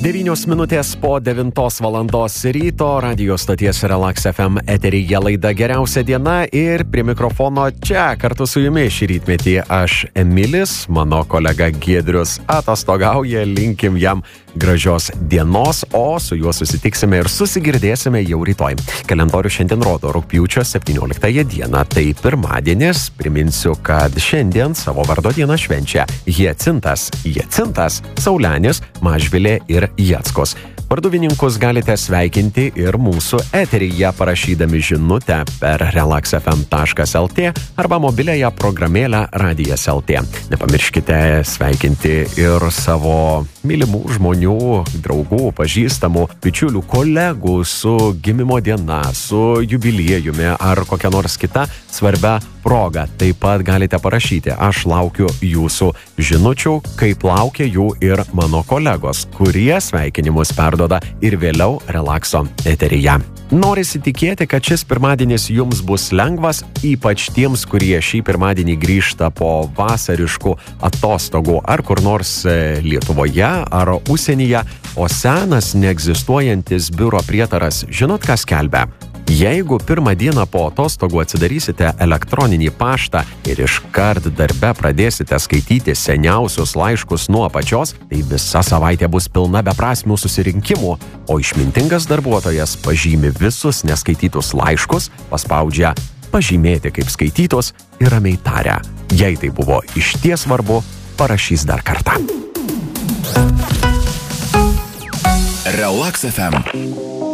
9 minutės po 9 valandos ryto radio stoties Relax FM eteryje laida Geriausia diena ir prie mikrofono čia kartu su jumis šį rytmetį aš Emilis, mano kolega Giedrius atostogauja, linkim jam gražios dienos, o su juo susitiksime ir susigirdėsime jau rytoj. Kalendorius šiandien rodo rugpjūčio 17 dieną, tai pirmadienis. Priminsiu, kad šiandien savo vardo dieną švenčia Jacintas, Saulenis, Mažvilė ir Jackos. Varduvininkus galite sveikinti ir mūsų eteryje parašydami žinutę per relaxfm.lt arba mobiliąją programėlę Radijas LT. Nepamirškite sveikinti ir savo mylimų žmonių, draugų, pažįstamų, bičiulių, kolegų su gimimo diena, su jubiliejumi ar kokia nors kita svarbia proga. Taip pat galite parašyti, aš laukiu jūsų žinučių, kaip laukia jų ir mano kolegos, kurie sveikinimus perduoda ir vėliau Relaxo eteryje. Norisi tikėti, kad šis pirmadienis jums bus lengvas, ypač tiems, kurie šį pirmadienį grįžta po vasariškų atostogų ar kur nors Lietuvoje ar užsienyje, o senas neegzistuojantis biuro prietaras žinot, ką skelbia? Jeigu pirmą dieną po atostogų atsidarysite elektroninį paštą ir iškart darbe pradėsite skaityti seniausius laiškus nuo apačios, tai visa savaitė bus pilna beprasmių susirinkimų, o išmintingas darbuotojas pažymi visus neskaitytus laiškus, paspaudžia pažymėti kaip skaitytus ir ramiai taria. Jei tai buvo išties svarbu, parašys dar kartą. Relax FM.